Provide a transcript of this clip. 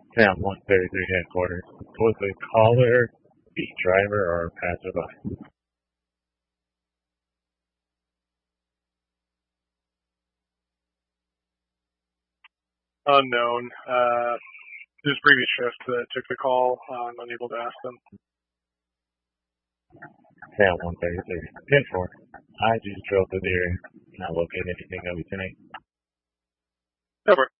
Town 133 headquarters. Was the caller the driver or passerby? Unknown. His previous shift that took the call. I'm unable to ask them. Town 133. 10-4. I just drove through the area. Not locating anything of you tonight. Over.